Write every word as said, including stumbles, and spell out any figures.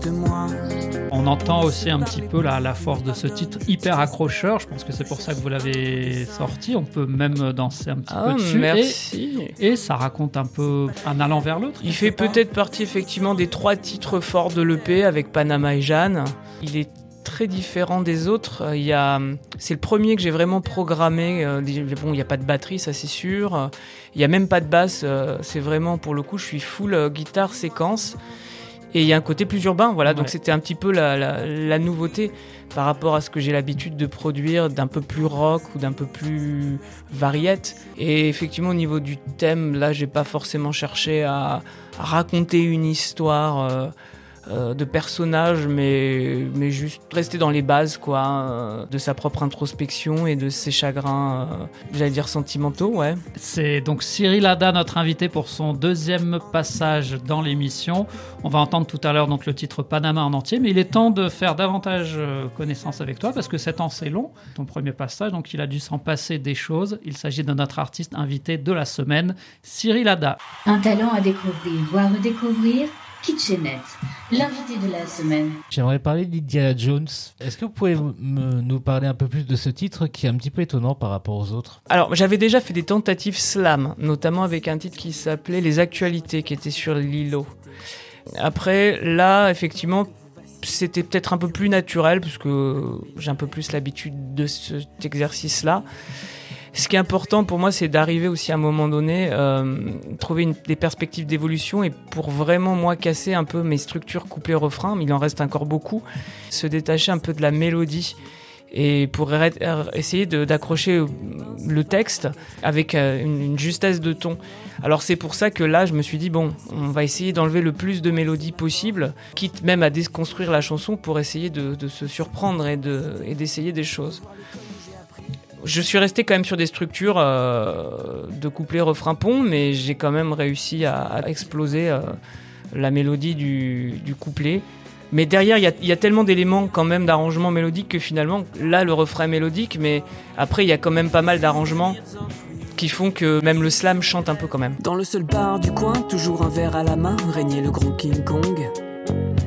de moi. On entend aussi un petit peu la, la force de ce titre, hyper accrocheur. Je pense que c'est pour ça que vous l'avez sorti. On peut même danser un petit ah, peu dessus. Merci. Et, et ça raconte un peu un allant vers l'autre. Il fait peut-être partie effectivement des trois titres forts de l'E P avec Panama et Jeanne. Il est très différent des autres. Il y a, c'est le premier que j'ai vraiment programmé. Bon, il n'y a pas de batterie, ça c'est sûr. Il n'y a même pas de basse. C'est vraiment, pour le coup, je suis full guitare séquence. Et il y a un côté plus urbain, voilà. Ouais. Donc c'était un petit peu la, la, la nouveauté par rapport à ce que j'ai l'habitude de produire, d'un peu plus rock ou d'un peu plus variette. Et effectivement, au niveau du thème, là, j'ai pas forcément cherché à, à raconter une histoire euh, euh, de personnage, mais, mais juste rester dans les bases, quoi, euh, de sa propre introspection et de ses chagrins, euh, j'allais dire sentimentaux, ouais. C'est donc Cyril Hada, notre invité pour son deuxième passage dans l'émission. On va entendre tout à l'heure donc le titre Panama en entier, mais il est temps de faire davantage connaissance avec toi parce que sept ans c'est long, ton premier passage, donc il a dû s'en passer des choses. Il s'agit de notre artiste invité de la semaine, Cyril Hada. Un talent à découvrir ou à redécouvrir, Kitchenette, l'invité de la semaine. J'aimerais parler d'Indiana Jones. Est-ce que vous pouvez m- nous parler un peu plus de ce titre qui est un petit peu étonnant par rapport aux autres ? Alors, j'avais déjà fait des tentatives slam, notamment avec un titre qui s'appelait Les Actualités, qui était sur Lilo. Après, là, effectivement, c'était peut-être un peu plus naturel, puisque j'ai un peu plus l'habitude de cet exercice-là. Ce qui est important pour moi, c'est d'arriver aussi à un moment donné, euh, trouver une, des perspectives d'évolution et pour vraiment, moi, casser un peu mes structures couplet-refrain, mais il en reste encore beaucoup, se détacher un peu de la mélodie et pour essayer de, d'accrocher le texte avec une, une justesse de ton. Alors c'est pour ça que là, je me suis dit, bon, on va essayer d'enlever le plus de mélodies possible, quitte même à déconstruire la chanson pour essayer de, de se surprendre et, de, et d'essayer des choses. Je suis resté quand même sur des structures euh, de couplet, refrain, pont, mais j'ai quand même réussi à, à exploser euh, la mélodie du, du couplet. Mais derrière, il y, y a tellement d'éléments quand même d'arrangement mélodique que finalement, là, le refrain est mélodique, mais après, il y a quand même pas mal d'arrangements qui font que même le slam chante un peu quand même. Dans le seul bar du coin, toujours un verre à la main, régnait le grand King Kong.